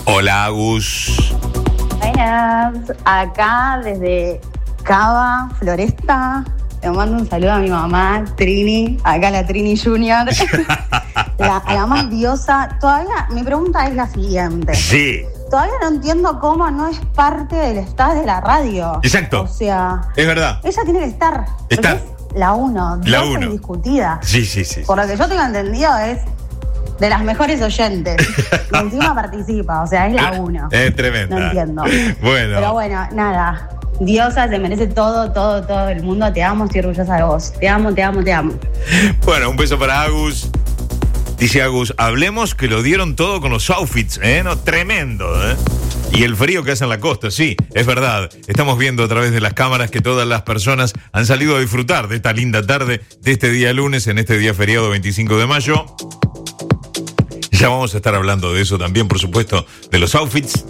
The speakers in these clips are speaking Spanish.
Hola, Agus. Buenas, acá desde Cava, Floresta. Le mando un saludo a mi mamá, Trini, acá la Trini Junior, a la más diosa. Todavía, mi pregunta es la siguiente. Sí. Todavía no entiendo cómo no es parte del staff de la radio. Exacto. O sea, es verdad. Ella tiene que estar. Está. Es la 1, La 1. Indiscutida. Sí. Por lo que yo tengo entendido es de las mejores oyentes. Y encima participa, o sea, es la 1. Es tremenda. No entiendo. Bueno. Pero bueno, nada. Diosa, se merece todo el mundo. Te amo, estoy orgullosa de vos. Te amo. Bueno, un beso para Agus. Dice Agus, hablemos que lo dieron todo con los outfits, ¿no? Tremendo, ¿eh? Y el frío que hace en la costa, sí, es verdad. Estamos viendo a través de las cámaras que todas las personas han salido a disfrutar de esta linda tarde, de este día lunes, en este día feriado 25 de mayo. Ya vamos a estar hablando de eso también, por supuesto, de los outfits.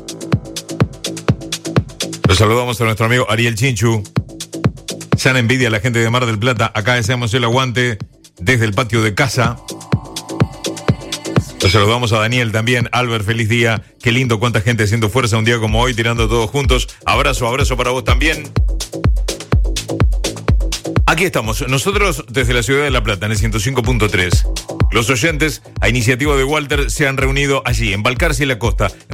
Los saludamos a nuestro amigo Ariel Chinchu. Sana envidia a la gente de Mar del Plata. Acá deseamos el aguante desde el patio de casa. Los saludamos a Daniel también. Albert, feliz día. Qué lindo, cuánta gente haciendo fuerza un día como hoy, tirando todos juntos. Abrazo para vos también. Aquí estamos, nosotros desde la ciudad de La Plata, en el 105.3. Los oyentes, a iniciativa de Walter, se han reunido allí, en Balcarce y La Costa.